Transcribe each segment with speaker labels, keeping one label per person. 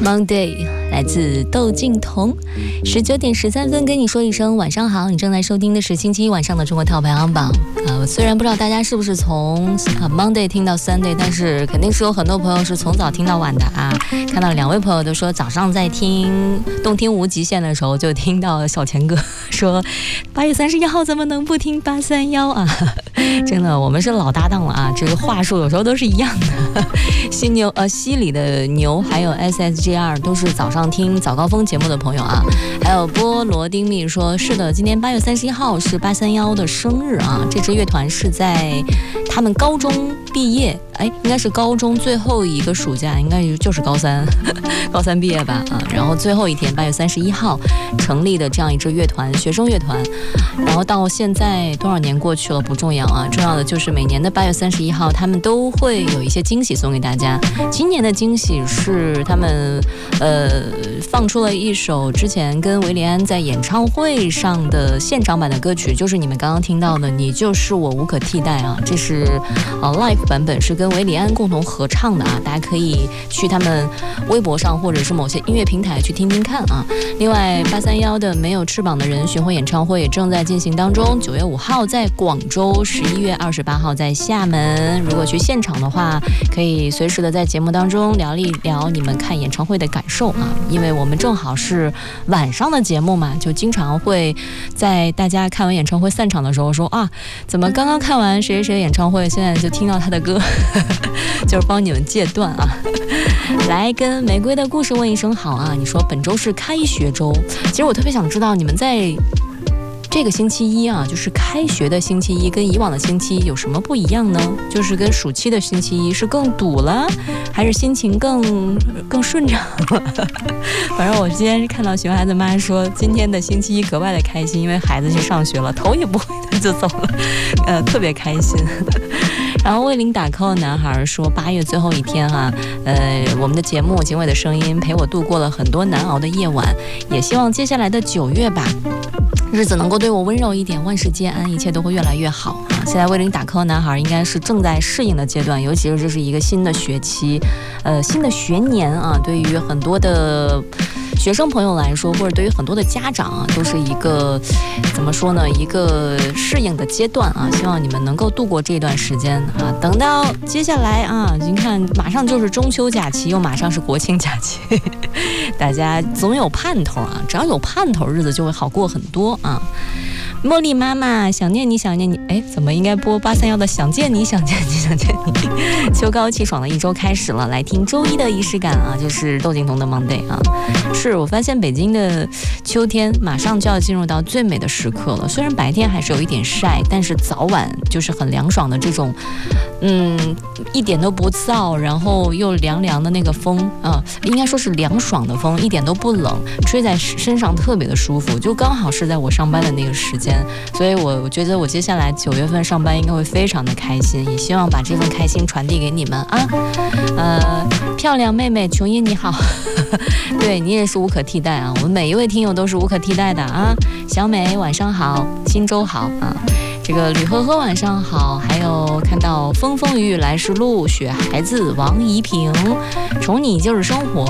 Speaker 1: Monday 来自窦靖童，19点13分跟你说一声晚上好，你正在收听的是星期一晚上的中国跳排行榜。虽然不知道大家是不是从Monday 听到 Sunday， 但是肯定是有很多朋友是从早听到晚的啊。看到2位朋友都说早上在听动听无极限的时候，就听到小钱哥说8月31号怎么能不听831啊？真的，我们是老搭档了啊，这个话术有时候都是一样的。西里的牛还有 SSGR 都是早上听早高峰节目的朋友啊。还有波罗丁蜜说，是的，今天8月31号是831的生日啊。这支乐团是在他们高中毕业，应该是高中最后一个暑假，应该就是高三高三毕业吧啊。然后最后一天8月31号成立的这样一支乐团，学生乐团。然后到现在多少年过去了不重要啊，重要的就是每年的8月31号他们都会有一些惊喜送给大家。今年的惊喜是他们放出了一首之前跟维里安在演唱会上的现场版的歌曲，就是你们刚刚听到的你就是我无可替代啊。这是live 版本，是跟维里安共同合唱的啊，大家可以去他们微博上或者是某些音乐平台去听听看啊。另外831的没有翅膀的人巡回演唱会也正在进行当中，9月5号在广州，11月28号在厦门。如果去现场的话，可以随时的在节目当中聊一聊你们看演唱会的感受啊，因为我们正好是晚上的节目嘛，就经常会在大家看完演唱会散场的时候说啊，怎么刚刚看完谁谁谁演唱会，现在就听到他的歌就是帮你们戒断啊。来跟玫瑰的故事问一声好啊，你说本周是开学周，其实我特别想知道你们在这个星期一啊，就是开学的星期一，跟以往的星期一有什么不一样呢？就是跟暑期的星期一是更堵了，还是心情更顺畅了？反正我今天看到熊孩子妈说，今天的星期一格外的开心，因为孩子去上学了，头也不回的就走了，特别开心。然后为零打 call 的男孩说，8月最后一天哈，我们的节目《警伟的声音》陪我度过了很多难熬的夜晚，也希望接下来的9月吧，日子能够对我温柔一点，万事皆安，一切都会越来越好啊！现在为零打 call 男孩应该是正在适应的阶段，尤其是这是一个新的学期，新的学年啊，对于很多的学生朋友来说，或者对于很多的家长啊，都是一个怎么说呢，一个适应的阶段啊。希望你们能够度过这段时间啊。等到接下来啊，您看马上就是中秋假期，又马上是国庆假期，大家总有盼头啊，只要有盼头，日子就会好过很多啊。茉莉妈妈想念你想念你，怎么应该播831的想见你想见你想见你。秋高气爽的一周开始了，来听周一的仪式感啊，就是窦靖童的 Monday 啊。是我发现北京的秋天马上就要进入到最美的时刻了，虽然白天还是有一点晒，但是早晚就是很凉爽的这种一点都不燥，然后又凉凉的那个风啊，应该说是凉爽的风，一点都不冷，吹在身上特别的舒服，就刚好是在我上班的那个时间，所以我觉得我接下来9月份上班应该会非常的开心，也希望把这份开心传递给你们啊。漂亮妹妹琼英你好对，你也是无可替代啊，我们每一位听友都是无可替代的啊。小美晚上好，新周好啊。这个吕呵呵晚上好，还有看到风风雨雨来时路，雪孩子王怡平，宠你就是生活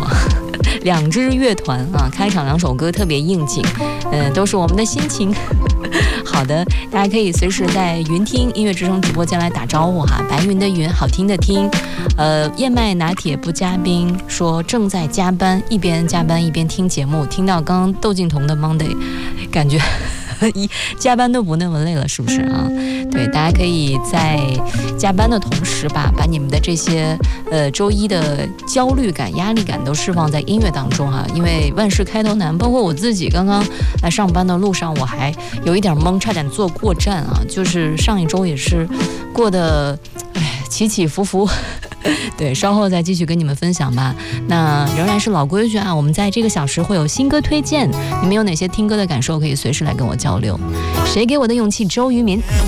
Speaker 1: 2支乐团啊，开场2首歌特别应景，都是我们的心情好的，大家可以随时在云听音乐之声直播间来打招呼哈。白云的云，好听的听。燕麦拿铁不加冰说正在加班，一边加班一边听节目，听到刚刚窦靖童的 Monday， 感觉加班都不那么累了，是不是啊？对，大家可以在加班的同时吧，把你们的这些周一的焦虑感、压力感都释放在音乐当中啊。因为万事开头难，包括我自己刚刚来上班的路上，我还有一点懵，差点坐过站啊。就是上一周也是过得起起伏伏。对，稍后再继续跟你们分享吧。那仍然是老规矩啊，我们在这个小时会有新歌推荐，你们有哪些听歌的感受可以随时来跟我交流。谁给我的勇气，周渝民。